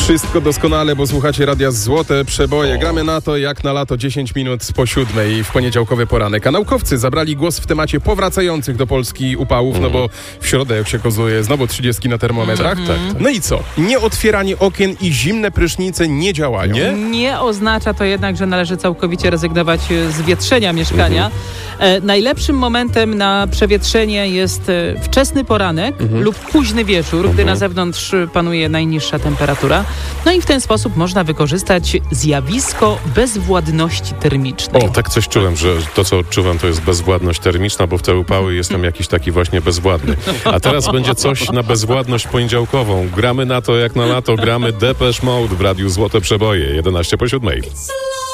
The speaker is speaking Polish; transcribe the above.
Wszystko doskonale, bo słuchacie Radia Złote Przeboje. Gramy na to jak na lato 10 minut po 7 w poniedziałkowy poranek. A naukowcy zabrali głos w temacie powracających do Polski upałów, no bo w środę, jak się okazuje, znowu 30 na termometrach. Tak. No i co? Nieotwieranie okien i zimne prysznice nie działają. Nie oznacza to jednak, że należy całkowicie rezygnować z wietrzenia mieszkania. Najlepszym momentem na przewietrzenie jest wczesny poranek lub późny wieczór, gdy na zewnątrz panuje najniższa temperatura. No i w ten sposób można wykorzystać zjawisko bezwładności termicznej. O, tak coś czułem, że to, co odczuwam, to jest bezwładność termiczna, bo w te upały jestem jakiś taki właśnie bezwładny. A teraz będzie coś na bezwładność poniedziałkową. Gramy na to jak na lato, gramy Depeche Mode w Radiu Złote Przeboje, 11 po 7.